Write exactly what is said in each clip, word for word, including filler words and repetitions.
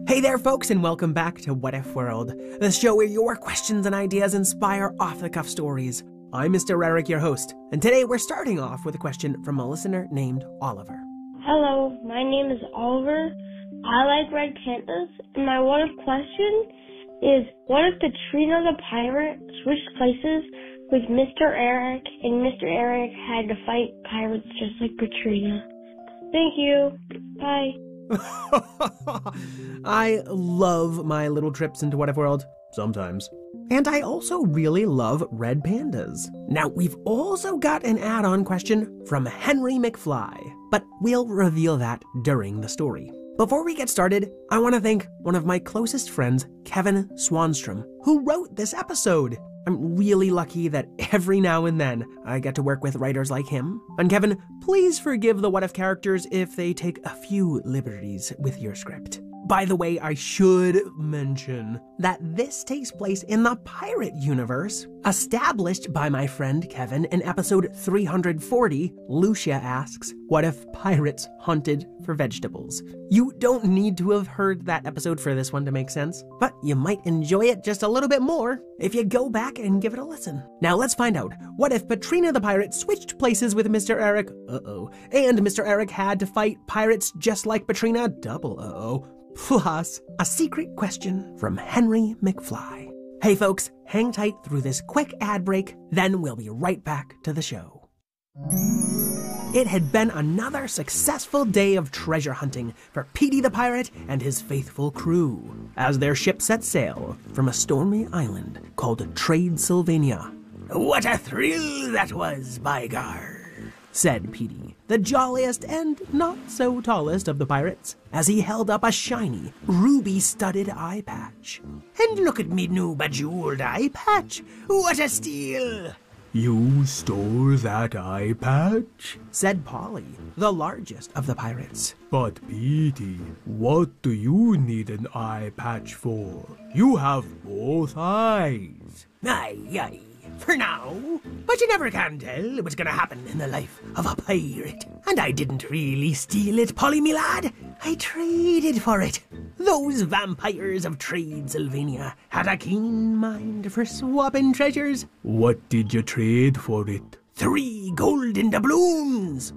Hey there, folks, and welcome back to What If World, the show where your questions and ideas inspire off-the-cuff stories. I'm Mister Eric, your host, and today we're starting off with a question from a listener named Oliver. Hello, my name is Oliver. I like red pandas, and my what if question is, what if Patrina the pirate switched places with Mister Eric, and Mister Eric had to fight pirates just like Patrina? Thank you. Bye. I love my little trips into What If World, sometimes. And I also really love red pandas. Now, we've also got an add-on question from Henry McFly, but we'll reveal that during the story. Before we get started, I want to thank one of my closest friends, Kevin Swanstrom, who wrote this episode. I'm really lucky that every now and then I get to work with writers like him. And Kevin, please forgive the What If characters if they take a few liberties with your script. By the way, I should mention that this takes place in the pirate universe, established by my friend Kevin in episode three hundred forty. Lucia asks, what if pirates hunted for vegetables? You don't need to have heard that episode for this one to make sense, but you might enjoy it just a little bit more if you go back and give it a listen. Now let's find out, what if Patrina the pirate switched places with Mister Eric, uh-oh, and Mister Eric had to fight pirates just like Patrina, double uh-oh, plus a secret question from Henry McFly. Hey folks, hang tight through this quick ad break, then we'll be right back to the show. It had been another successful day of treasure hunting for Petey the pirate and his faithful crew, as their ship set sail from a stormy island called Trade Sylvania. What a thrill that was, by gar, said Petey, the jolliest and not so tallest of the pirates, as he held up a shiny, ruby-studded eye patch. And look at me new bejeweled eye patch. What a steal! You stole that eye patch? Said Polly, the largest of the pirates. But Petey, what do you need an eye patch for? You have both eyes. Aye, aye. For now, but you never can tell what's gonna happen in the life of a pirate. And I didn't really steal it, Polly, me lad. I traded for it. Those vampires of Trade Sylvania had a keen mind for swapping treasures. What did you trade for it? Three golden doubloons.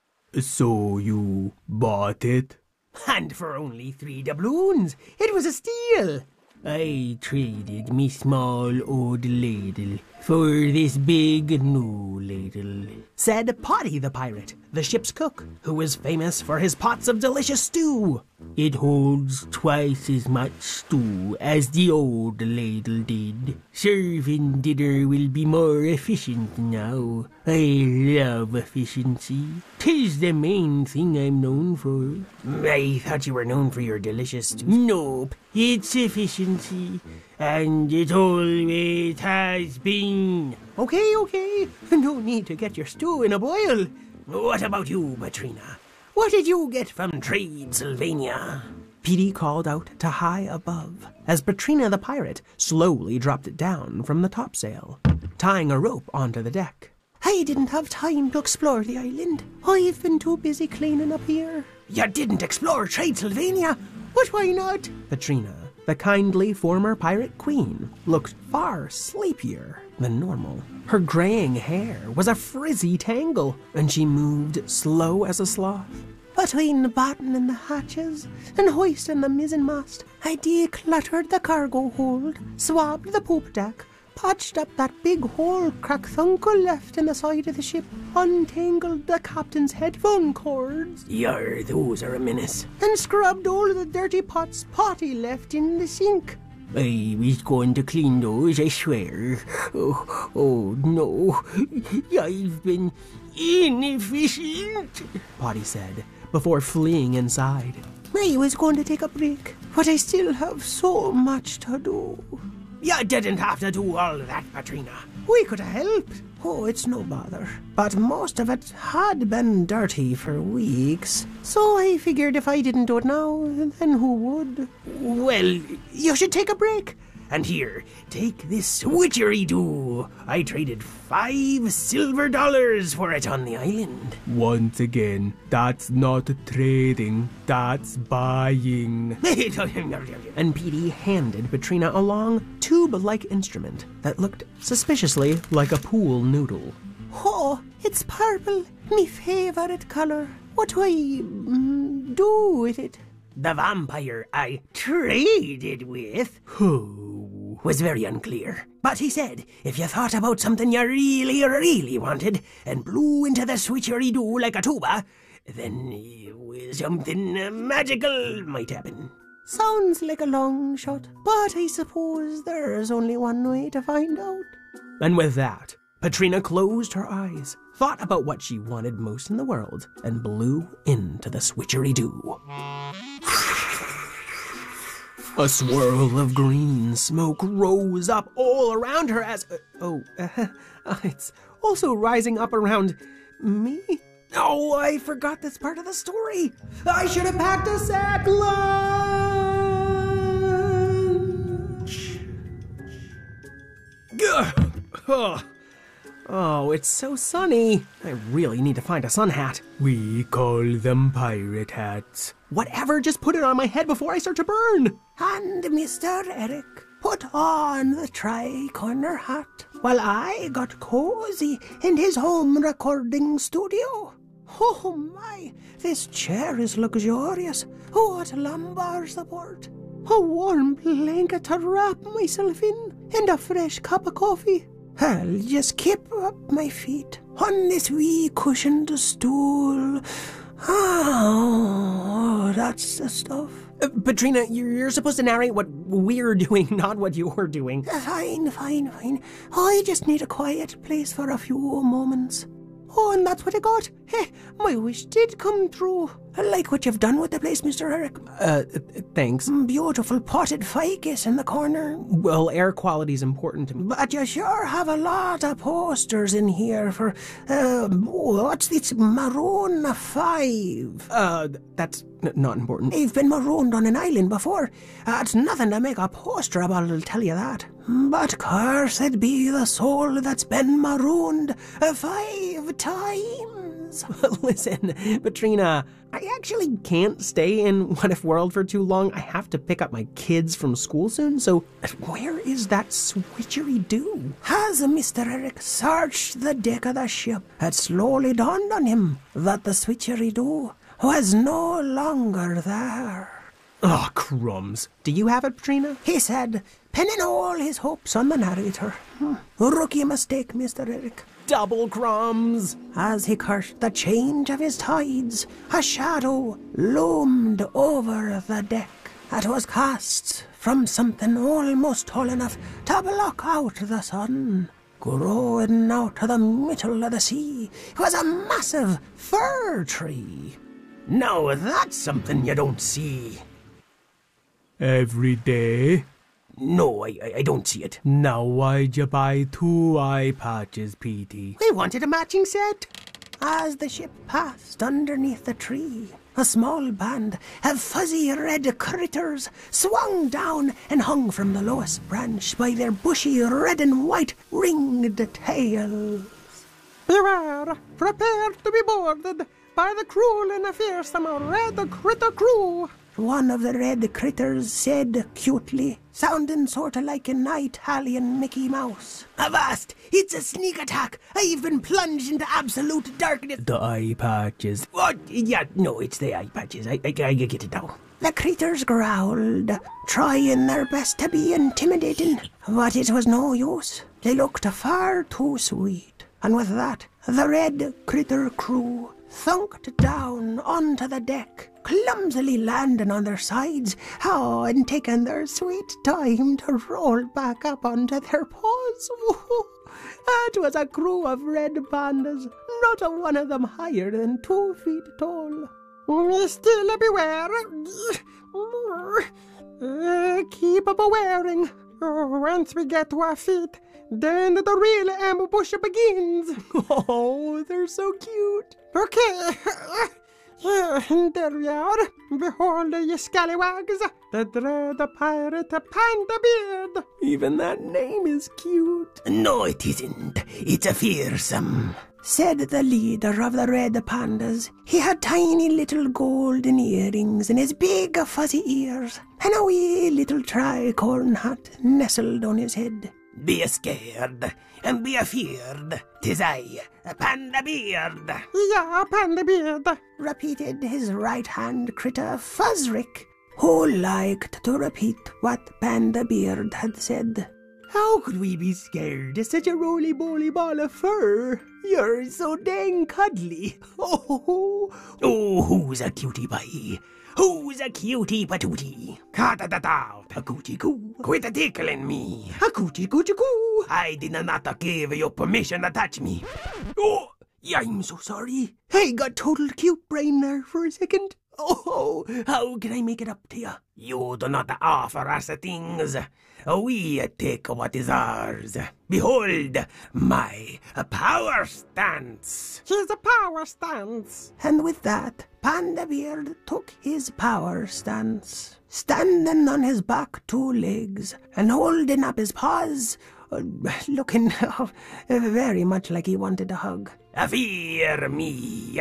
So you bought it? And for only three doubloons. It was a steal. I traded me small old ladle for this big new ladle, said Potty the pirate, the ship's cook, who was famous for his pots of delicious stew. It holds twice as much stew as the old ladle did. Serving dinner will be more efficient now. I love efficiency. 'Tis the main thing I'm known for. I thought you were known for your delicious stew. Nope, it's efficiency, and it always has been. Okay, okay, no need to get your stew in a boil. What about you, Patrina? What did you get from Trade Sylvania? Petey called out to high above, as Patrina the pirate slowly dropped it down from the topsail, tying a rope onto the deck. I didn't have time to explore the island. I've been too busy cleaning up here. You didn't explore Trade Sylvania? But why not? Patrina, the kindly former pirate queen, looked far sleepier than normal. Her graying hair was a frizzy tangle, and she moved slow as a sloth. Between the bottom and the hatches, and hoisting the mizzenmast, I decluttered the cargo hold, swabbed the poop deck, patched up that big hole Crackthunkel left in the side of the ship, untangled the captain's headphone cords. Yar, those are a menace. And scrubbed all the dirty pots Potty left in the sink. I was going to clean those, I swear. Oh, oh no, I've been inefficient, Potty said, before fleeing inside. I was going to take a break, but I still have so much to do. You didn't have to do all that, Patrina. We could have helped. Oh, it's no bother. But most of it had been dirty for weeks, so I figured if I didn't do it now, then who would? Well, you should take a break. And here, take this switchery-doo. I traded five silver dollars for it on the island. Once again, that's not trading, that's buying. And Petey handed Petrina a long, tube-like instrument that looked suspiciously like a pool noodle. Oh, it's purple, me favorite color. What do I mm, do with it? The vampire I traded with who was very unclear. But he said if you thought about something you really, really wanted and blew into the switchery-doo like a tuba, then uh, something uh, magical might happen. Sounds like a long shot, but I suppose there's only one way to find out. And with that, Petrina closed her eyes, thought about what she wanted most in the world, and blew into the switchery-doo. A swirl of green smoke rose up all around her as... Uh, oh, uh, it's also rising up around me? Oh, I forgot this part of the story. I should have packed a sack lunch. Gah. Oh. Oh, it's so sunny. I really need to find a sun hat. We call them pirate hats. Whatever, just put it on my head before I start to burn. And Mister Eric put on the tri-corner hat while I got cozy in his home recording studio. Oh my, this chair is luxurious. What lumbar support. A warm blanket to wrap myself in and a fresh cup of coffee. I'll just keep up my feet on this wee cushioned stool. Oh, that's the stuff. Uh, Petrina, you're, you're supposed to narrate what we're doing, not what you're doing. Fine, fine, fine. I just need a quiet place for a few moments. Oh, and that's what I got. Hey, my wish did come true. I like what you've done with the place, Mister Eric. Uh, thanks. Beautiful potted ficus in the corner. Well, air quality's important to me. But you sure have a lot of posters in here for, uh, what's this, Maroon five? Uh, that's n- not important. You've been marooned on an island before. Uh, it's nothing to make a poster about, I'll tell you that. But cursed be the soul that's been marooned uh, five times. Listen, Petrina, I actually can't stay in What If World for too long. I have to pick up my kids from school soon, so where is that switchery-doo? As Mister Eric searched the deck of the ship, it slowly dawned on him that the switchery-doo was no longer there. Oh, crumbs. Do you have it, Petrina? He said, pinning all his hopes on the narrator. Hmm. Rookie mistake, Mister Eric. Double crumbs. As he cursed the change of his tides, a shadow loomed over the deck. It was cast from something almost tall enough to block out the sun. Growing out of the middle of the sea was a massive fir tree. Now that's something you don't see. Every day? No, I, I don't see it. Now why'd you buy two eye patches, Petey? We wanted a matching set. As the ship passed underneath the tree, a small band of fuzzy red critters swung down and hung from the lowest branch by their bushy red and white ringed tails. Beware, prepare to be boarded by the cruel and fearsome red critter crew. One of the red critters said cutely, sounding sort of like an Italian Mickey Mouse. Avast! It's a sneak attack! I've been plunged into absolute darkness. The eye patches. What? Yeah, no, it's the eye patches. I, I, I get it now. The critters growled, trying their best to be intimidating, but it was no use. They looked far too sweet. And with that, the red critter crew thunked down onto the deck, clumsily landing on their sides, oh, and taking their sweet time to roll back up onto their paws. It was a crew of red pandas, not a one of them higher than two feet tall. Still beware. Uh, keep up wearing. Once we get to our feet, then the real ambush begins. Oh, they're so cute. Okay, Yeah, there we are. Behold, ye scallywags, the dread pirate Panda Beard. Even that name is cute. No, it isn't. It's a fearsome, said the leader of the Red Pandas. He had tiny little golden earrings in his big fuzzy ears, and a wee little tricorn hat nestled on his head. Be a scared, and be a feared. 'Tis I, Panda Beard. Yeah, Panda Beard, repeated his right-hand critter Fuzzrick, who liked to repeat what Panda Beard had said. How could we be scared of such a roly-boly ball of fur? You're so dang cuddly. Oh, oh, who's a cutie pie? Who's a cutie patootie? Cut-a-da-da, a cootie-coo. Quit a tickling me. A cootie-cootie-coo. I did not give you permission to touch me. Oh, I'm so sorry. I got total cute brain there for a second. Oh, how can I make it up to you? You do not offer us things. We take what is ours. Behold my power stance. Here's a power stance. And with that, Panda Beard took his power stance, standing on his back two legs and holding up his paws, uh, looking uh, very much like he wanted a hug. Fear me.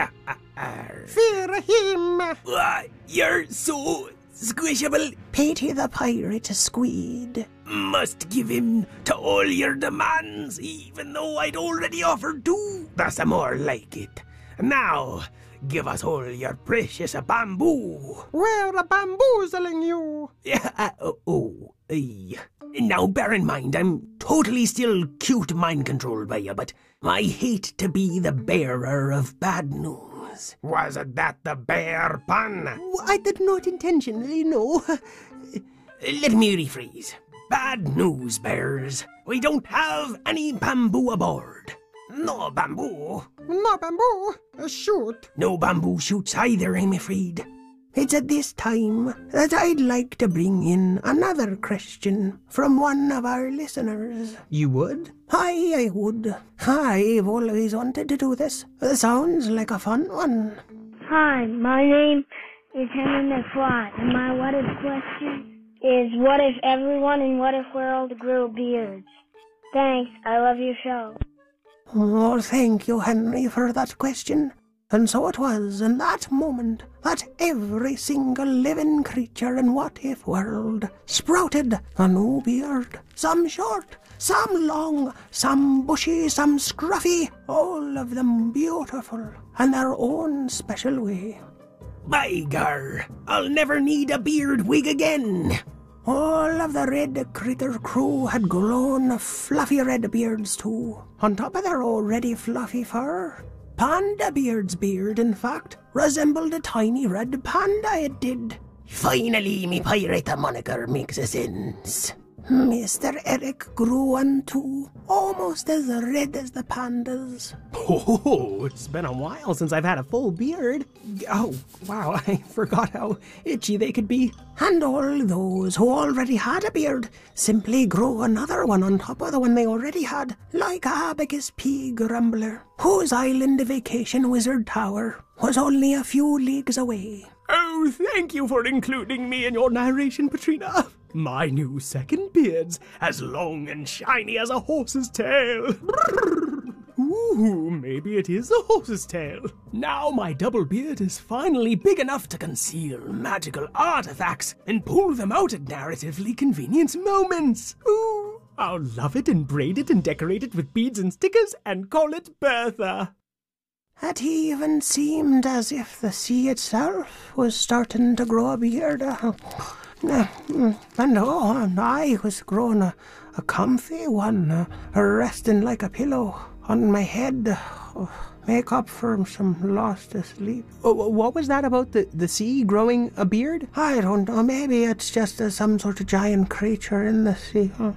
Fear him. Uh, you're so squishable. Pity the pirate squeed. Must give in to all your demands, even though I'd already offered to. That's more like it. Now, give us all your precious bamboo. We're bamboozling you. Yeah, uh, oh, oh uh, now bear in mind, I'm totally still cute mind controlled by you, but I hate to be the bearer of bad news. Was that the bear pun? I did not intentionally, no. Let me rephrase. Bad news, bears. We don't have any bamboo aboard. No bamboo. No bamboo. Uh, shoot. No bamboo shoots either, I'm afraid. It's at this time that I'd like to bring in another question from one of our listeners. You would? Aye, I would. I've always wanted to do this. It sounds like a fun one. Hi, my name is Henry McFly, and my what if question is, what if everyone in What If World grew beards? Thanks, I love your show. Oh, thank you, Henry, for that question. And so it was in that moment that every single living creature in What If World sprouted a new beard. Some short, some long, some bushy, some scruffy, all of them beautiful in their own special way. By gar, I'll never need a beard wig again. All of the red critter crew had grown fluffy red beards too, on top of their already fluffy fur. Panda Beard's beard, in fact, resembled a tiny red panda, it did. Finally, me pirate moniker makes a sense. Mister Eric grew one too, almost as red as the pandas. Oh, it's been a while since I've had a full beard. Oh, wow, I forgot how itchy they could be. And all those who already had a beard simply grew another one on top of the one they already had, like Abacus P. Grumbler, whose island vacation wizard tower was only a few leagues away. Oh, thank you for including me in your narration, Patrina. My new second beard's as long and shiny as a horse's tail. Ooh, maybe it is a horse's tail. Now my double beard is finally big enough to conceal magical artifacts and pull them out at narratively convenient moments. Ooh, I'll love it and braid it and decorate it with beads and stickers and call it Bertha. It even seemed as if the sea itself was starting to grow a beard. Uh, and oh, and I was growing a, a comfy one, uh, resting like a pillow on my head, uh, make up for some lost sleep. Oh, what was that about the, the sea growing a beard? I don't know, maybe it's just uh, some sort of giant creature in the sea. Uh,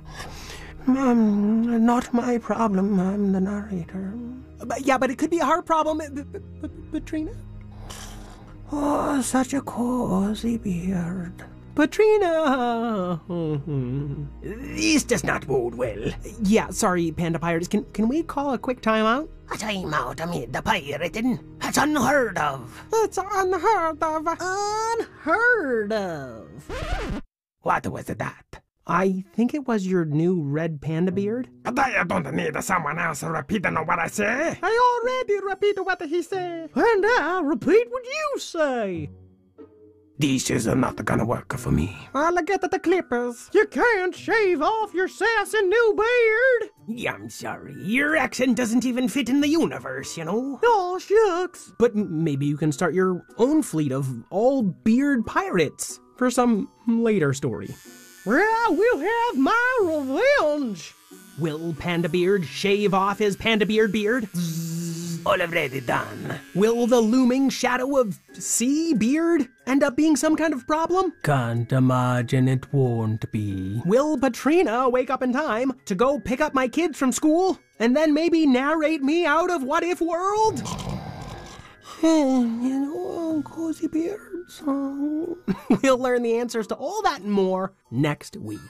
um, not my problem, I'm the narrator. But, yeah, but it could be our problem, Patrina. Oh, such a cozy beard. Patrina! This does not bode well. Yeah, sorry, Panda Pirates. Can can we call a quick timeout? A timeout amid the pirating? That's unheard of. It's unheard of. Unheard of. What was that? I think it was your new red panda beard. I don't need someone else repeating what I say. I already repeated what he said. And I'll repeat what you say. This is not gonna work for me. I'll get at the clippers. You can't shave off your sassy new beard. Yeah, I'm sorry. Your accent doesn't even fit in the universe, you know? Oh, shucks. But m- maybe you can start your own fleet of all beard pirates for some later story. Well, I will have my revenge. Will Panda Beard shave off his Panda Beard beard? Already done. Will the looming shadow of Sea Beard end up being some kind of problem? Can't imagine it won't be. Will Patrina wake up in time to go pick up my kids from school and then maybe narrate me out of What If World? You know, Cozy Beards. We'll learn the answers to all that and more next week.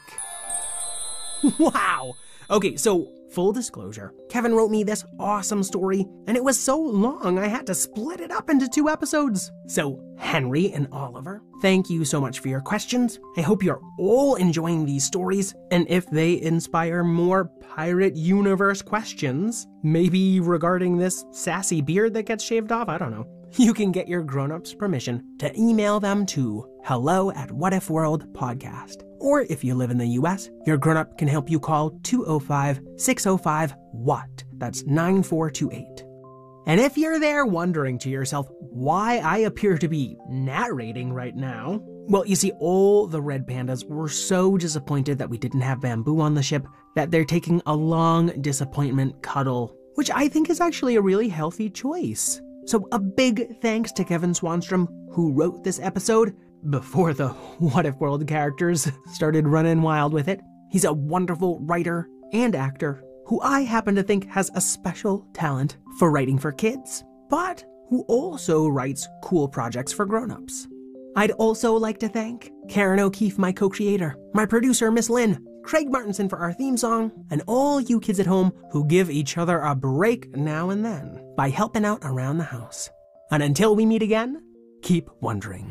Wow. Okay, so full disclosure, Kevin wrote me this awesome story, and it was so long I had to split it up into two episodes. So, Henry and Oliver, thank you so much for your questions. I hope you're all enjoying these stories, and if they inspire more Pirate Universe questions, maybe regarding this sassy beard that gets shaved off, I don't know, you can get your grown-ups' permission to email them to hello at whatifworldpodcast. Or if you live in the U S, your grown-up can help you call two oh five, six oh five, W A T. That's nine four two eight. And if you're there wondering to yourself why I appear to be narrating right now, well, you see, all the red pandas were so disappointed that we didn't have Bamboo on the ship that they're taking a long disappointment cuddle, which I think is actually a really healthy choice. So a big thanks to Kevin Swanstrom, who wrote this episode before the What If World characters started running wild with it. He's a wonderful writer and actor who I happen to think has a special talent for writing for kids, but who also writes cool projects for grown-ups. I'd also like to thank Karen O'Keefe, my co-creator, my producer, Miss Lynn, Craig Martinson for our theme song, and all you kids at home who give each other a break now and then by helping out around the house. And until we meet again, keep wondering.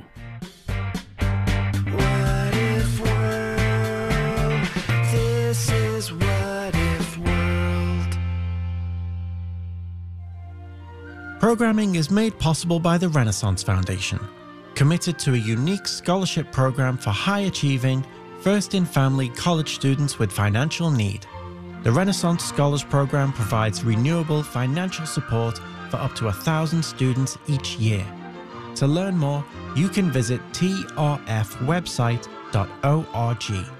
What if world? This is What If World. Programming is made possible by the Renaissance Foundation, committed to a unique scholarship program for high-achieving, first-in-family college students with financial need. The Renaissance Scholars Program provides renewable financial support for up to a thousand students each year. To learn more, you can visit t r f website dot org.